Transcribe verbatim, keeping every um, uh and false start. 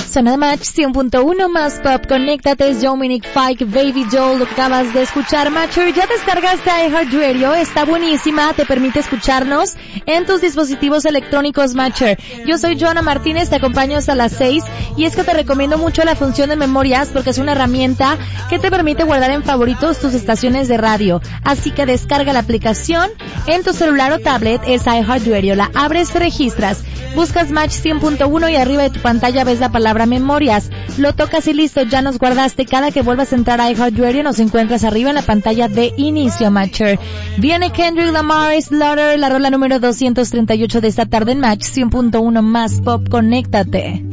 Zona de Match cien punto uno más pop. Conéctate, es Dominic Fike, Baby Doll, lo que acabas de escuchar. Matcher, ya descargaste iHeartRadio, está buenísima, te permite escucharnos en tus dispositivos electrónicos Matcher. Yo soy Joana Martínez, te acompaño hasta las seis y es que te recomiendo mucho la función de memorias porque es una herramienta que te permite guardar en favoritos tus estaciones de radio. Así que descarga la aplicación en tu celular o tablet, es iHeartRadio, la abres, te registras, buscas Match cien punto uno y arriba de tu pantalla ves la palabra memorias, lo tocas y listo, ya nos guardaste. Cada que vuelvas a entrar a iHeartRadio nos encuentras arriba en la pantalla de inicio Matcher. Viene Kendrick Lamar, Slaughter, la rola número doscientos treinta y ocho de esta tarde en Match cien punto uno más pop. Conéctate.